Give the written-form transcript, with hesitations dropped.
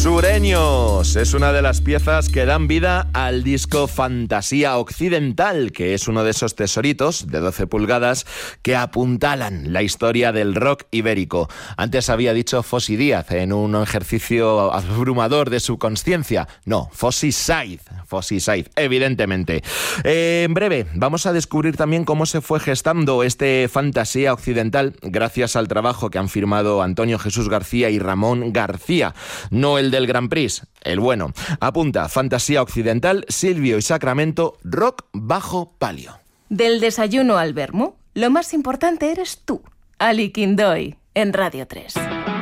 Sureños es una de las piezas que dan vida al disco Fantasía Occidental, que es uno de esos tesoritos de 12 pulgadas que apuntalan la historia del rock ibérico. Antes había dicho Fossi Díaz en un ejercicio abrumador de su consciencia. No, Fossi Saiz, evidentemente. En breve vamos a descubrir también cómo se fue gestando este Fantasía Occidental gracias al trabajo que han firmado Antonio Jesús García y Ramón García. No el del Grand Prix, el bueno. Apunta, Fantasía Occidental, Silvio y Sacramento, rock bajo palio. Del desayuno al vermú, lo más importante eres tú. Ali Quindoy, en Radio 3.